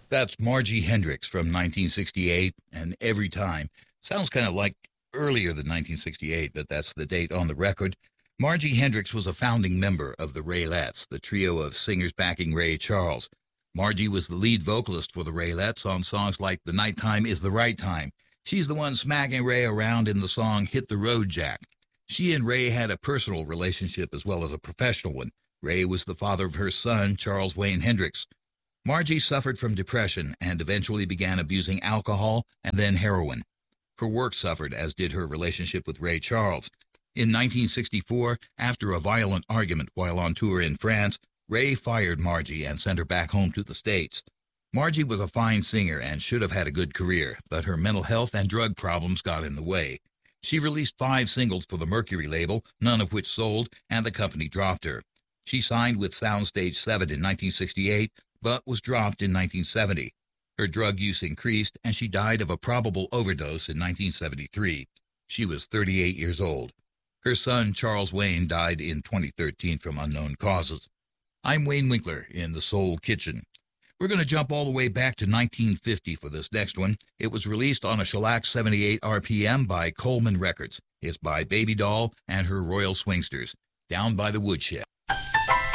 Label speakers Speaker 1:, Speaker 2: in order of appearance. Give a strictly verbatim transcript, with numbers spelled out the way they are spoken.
Speaker 1: That's Margie Hendricks from nineteen sixty-eight, and Every Time. Sounds kind of like earlier than nineteen sixty-eight, but that's the date on the record. Margie Hendricks was a founding member of the Raylettes, the trio of singers backing Ray Charles. Margie was the lead vocalist for the Raylettes on songs like The Nighttime is the Right Time. She's the one smacking Ray around in the song Hit the Road, Jack. She and Ray had a personal relationship as well as a professional one. Ray was the father of her son, Charles Wayne Hendricks. Margie suffered from depression and eventually began abusing alcohol and then heroin. Her work suffered, as did her relationship with Ray Charles. In nineteen sixty-four, after a violent argument while on tour in France, Ray fired Margie and sent her back home to the States. Margie was a fine singer and should have had a good career, but her mental health and drug problems got in the way. She released five singles for the Mercury label, none of which sold, and the company dropped her. She signed with Soundstage seven in nineteen sixty-eight, but was dropped in nineteen seventy. Her drug use increased, and she died of a probable overdose in nineteen seventy-three. She was thirty-eight years old. Her son, Charles Wayne, died in twenty thirteen from unknown causes. I'm Wayne Winkler in the Soul Kitchen. We're going to jump all the way back to nineteen fifty for this next one. It was released on a shellac seventy-eight R P M by Coleman Records. It's by Baby Doll and her Royal Swingsters, Down by the Woodshed.